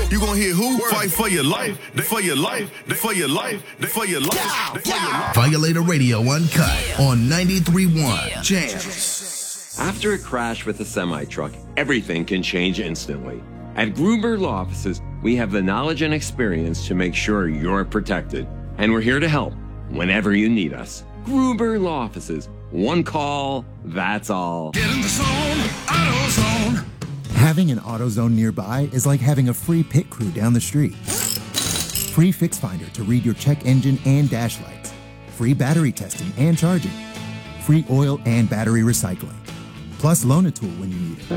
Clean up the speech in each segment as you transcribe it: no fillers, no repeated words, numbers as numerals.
You gon' hear who? Fight for your life, for your life, for your life, for your life, for your life. Violator Radio Uncut on 93.1 Jams. After a crash with a semi-truck, everything can change instantly. At Gruber Law Offices, we have the knowledge and experience to make sure you're protected. And we're here to help whenever you need us. Gruber Law Offices. One call, that's all. Get in the zone, AutoZone. Having an AutoZone nearby is like having a free pit crew down the street. Free Fix Finder to read your check engine and dash lights. Free battery testing and charging. Free oil and battery recycling. Plus Loan-A-Tool when you need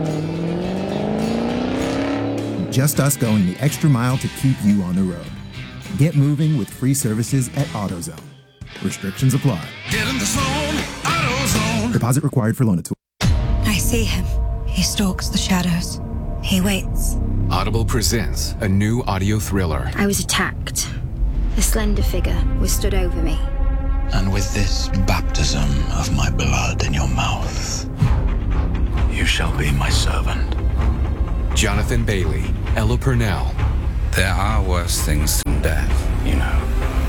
it. Just us going the extra mile to keep you on the road. Get moving with free services at AutoZone. Restrictions apply. Get in the zone, AutoZone. Deposit required for Loan-A-Tool. I see him. He stalks the shadows. He waits. Audible presents a new audio thriller. I was attacked. A slender figure was stood over me. And with this baptism of my blood in your mouth, you shall be my servant. Jonathan Bailey, Ella Purnell. There are worse things than death, you know.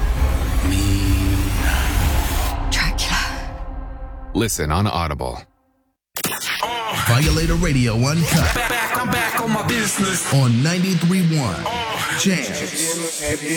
Dracula. Listen on Audible. Violator Radio Uncut I'm back on my business. on 93.1 Jams.